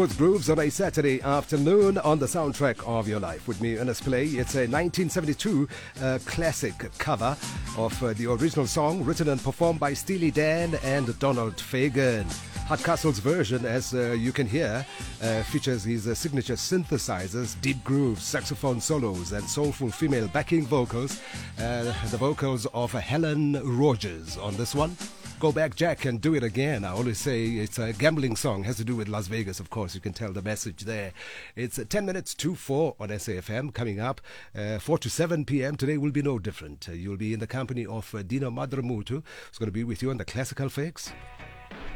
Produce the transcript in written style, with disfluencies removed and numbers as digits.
Smooth grooves on a Saturday afternoon on the soundtrack of your life. With me, Ernest Play. It's a 1972 classic cover of the original song written and performed by Steely Dan and Donald Fagen. Hardcastle's version, as you can hear, features his signature synthesizers, deep grooves, saxophone solos, and soulful female backing vocals. The vocals of Helen Rogers on this one. Go back, Jack, and do it again. I always say it's a gambling song. Has to do with Las Vegas, of course. You can tell the message there. It's 10 minutes to 4 on SAFM. Coming up, 4 to 7 p.m. Today will be no different. You'll be in the company of Dino Madramutu, who's going to be with you on the Classical Fix.